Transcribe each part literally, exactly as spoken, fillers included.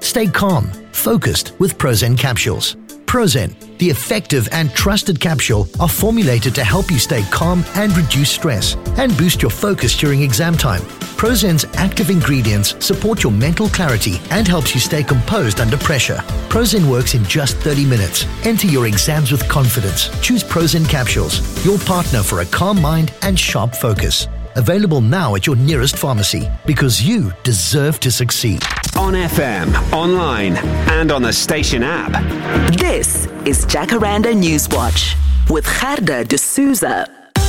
Stay calm, focused with Prozen capsules. Prozen, the effective and trusted capsule, are formulated to help you stay calm and reduce stress and boost your focus during exam time. Prozen's active ingredients support your mental clarity and helps you stay composed under pressure. Prozen works in just thirty minutes. Enter your exams with confidence. Choose Prozen capsules, your partner for a calm mind and sharp focus. Available now at your nearest pharmacy, because you deserve to succeed. On F M, online, and on the station app. This is Jacaranda Newswatch with Gerda de Souza.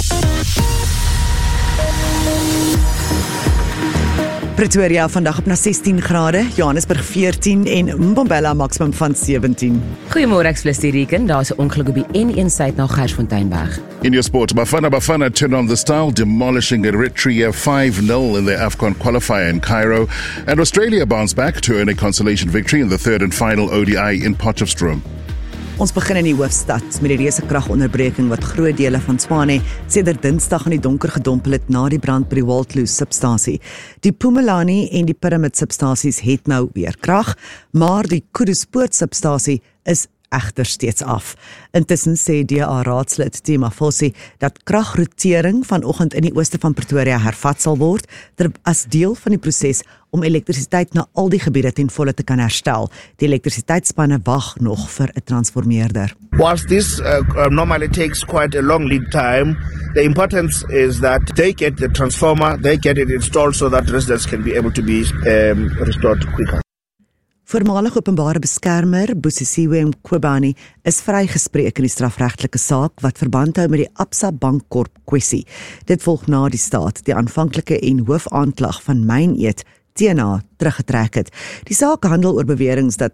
Pretoria vandag op na sestien grade, Johannesburg veertien en Mbombela maksimum van sewentien. Goeiemôre, ek is Flesterieken. Daar is 'n ongeluk op die N een suid na Gersfonteynberg. In your sport, Bafana Bafana turned on the style, demolishing Eritrea five nil in their AFCON qualifier in Cairo, and Australia bounced back to earn a consolation victory in the third and final O D I in Potchefstroom. Ons begin in die hoofstad met die reuse kragonderbreking wat groot dele van Tshwane sedert Dinsdag in die donker gedompel het na die brand by die Waldloos substasie. Die Phumelani en die Pyramid substasies het nou weer krag, maar die Kuduspoort substasie is egter steeds af. Intussen sê D A raadslid Tima Fossi dat kragrotering vanoggend in die ooste van Pretoria hervat sal word ter, as deel van die proses om elektrisiteit na al die gebiede ten volle te kan herstel. Die elektrisiteitsspanne wag nog vir 'n transformeerder. Whilst this uh, normally takes quite a long lead time, the importance is that they get the transformer, they get it installed so that residents can be able to be um, restored quicker. Voormalige openbare beskermer Busisiwe Mkhwebane is vrygespreek in die strafregtelike saak wat verband hou met die Absa Bankkorp kwessie. Dit volg na die staat die aanvanklike en hoofaanklag van Myn-Eet teen haar teruggetrek het. Die saak handel oor beweringe dat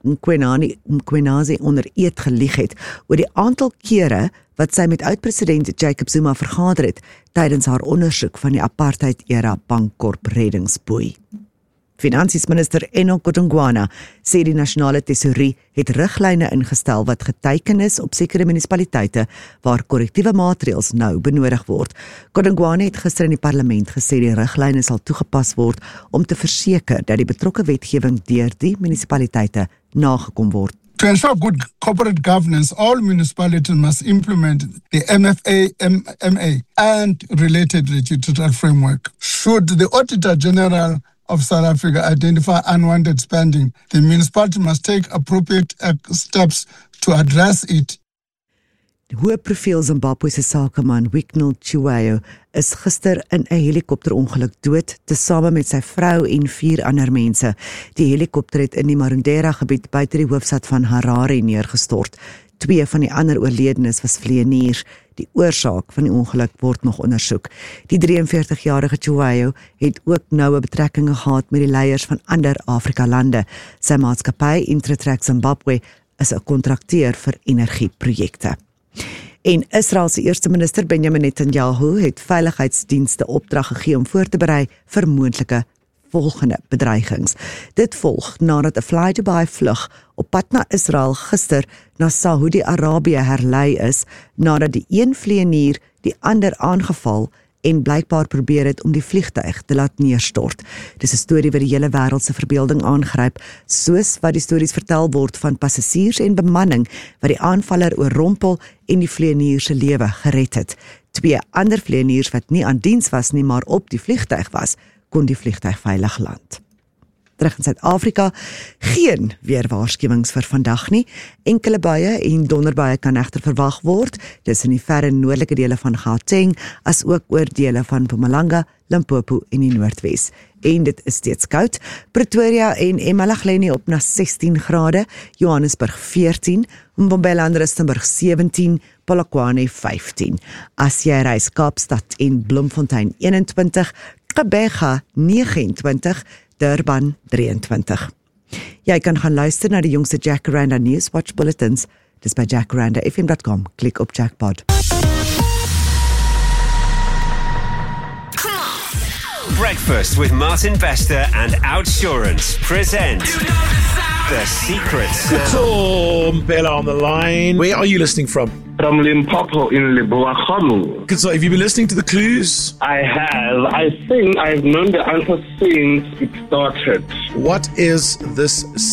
Mkhwebane onder eed gelieg het oor die aantal kere wat sy met oud-president Jacob Zuma vergader het tydens haar ondersoek van die apartheid-era Bankkorp reddingsboei. Finansiesminister Enoch Godongwana sê die nasionale tesourie het riglyne ingestel wat geteken is op sekere munisipaliteite waar korrektiewe maatreëls nou benodig word. Godongwana het gister in die parlement gesê die riglyne sal toegepas word om te verseker dat die betrokke wetgewing deur die munisipaliteite nagekom word. To ensure good corporate governance, all municipalities must implement the M F A M A and related regulatory framework. Should the Auditor General of South Africa identify unwanted spending, the municipality must take appropriate steps to address it. Die hoë profiel Zimbabwese sakeman Wicknell Chiwayo is gister in 'n helikopterongeluk dood, tesame met sy vrou en vier ander mense. Die helikopter het in die Marondera gebied buite die hoofstad van Harare neergestort. Twee van die ander oorledenes was vlieëniers. Die oorsaak van die ongeluk word nog ondersoek. Die drie en veertig-jarige Chiwayo het ook noue betrekkinge gehad met die leiers van ander Afrika-lande. Sy maatskappy Intratrack Zimbabwe is 'n kontrakteur vir energieprojekte. En Israel se eerste minister Benjamin Netanyahu het veiligheidsdienste opdrag gegee om voor te berei vir moontlike volgende bedreigings. Dit volg nadat 'n fly-to-buy vlug op pad na Israel gister na Saudi-Arabië herlei is, nadat die een vlieënier die ander aangeval en blykbaar probeer het om die vliegtuig te laat neerstort. Dis 'n storie wat die hele wêreld se verbeelding aangryp, soos wat die stories vertel word van passasiers en bemanning wat die aanvaller oorrompel en die vlieënier se lewe gered het. Twee ander vlieëniers wat nie aan diens was nie, maar op die vliegtuig was, kon die vliegtuig veilig land. Terug in Suid-Afrika, geen weerwaarskuwings vir vandag nie. Enkele buie en donderbuie kan egter verwag word, dis in die verre noordelike dele van Gauteng, as ook oor dele van Mpumalanga, Limpopo en die Noordwes. En dit is steeds koud. Pretoria en eMalahleni op na sestien grade, Johannesburg veertien, Mbombela en Rustenburg sewentien, Polokwane vyftien. As jy reis Kaapstad en Bloemfontein eenentwintig, Gqeberha nege en twintig, Durban drie en twintig. Jy kan gaan luister na die jongste Jacaranda Newswatch bulletins. Dis by jacaranda f m dot com. Klik op Jackpot. Breakfast with Martin Bester and Outsurance present The Secret Service. Tom Bella on the line. Where are you listening from? From Limpopo in Leboakgamu. So have you been listening to the clues? I have. I think I've known the answer since it started. What is this